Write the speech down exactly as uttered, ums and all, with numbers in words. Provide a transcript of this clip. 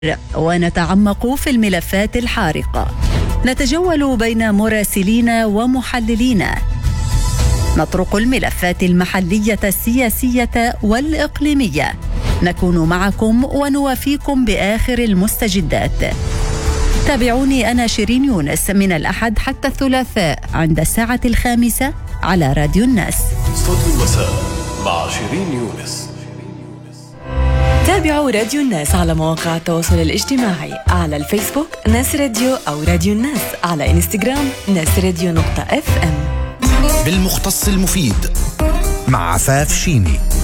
ونتعمق في الملفات الحارقة. نتجول بين مراسلين ومحللين. نطرق الملفات المحلية السياسية والإقليمية. نكون معكم ونوافيكم بآخر المستجدات. تابعوني أنا شيرين يونس من الأحد حتى الثلاثاء عند الساعة الخامسة على راديو الناس. استوديو المساء مع شيرين يونس. تابعوا راديو الناس على مواقع التواصل الاجتماعي، على الفيسبوك ناس راديو أو راديو الناس، على إنستغرام ناس راديو نقطة اف ام. بالمختص المفيد مع عفاف شيني.